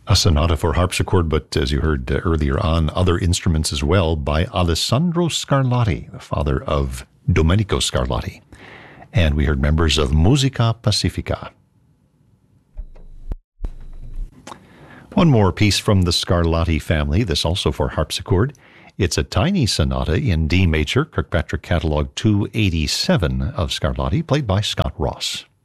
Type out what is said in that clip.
A sonata for harpsichord, but as you heard earlier on, other instruments as well by Alessandro Scarlatti, the father of Domenico Scarlatti. And we heard members of Musica Pacifica. One more piece from the Scarlatti family, this also for harpsichord. It's a tiny sonata in D major, Kirkpatrick Catalog 287 of Scarlatti, played by Scott Ross.